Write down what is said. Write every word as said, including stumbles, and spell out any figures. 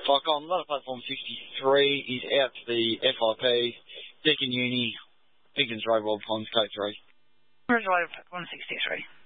Flycom, Ladder Platform sixty-three is out to the F I P, Deakin Uni, Higgins Road, Wild Ponds, Code three. Roger, Ladder Platform sixty-three.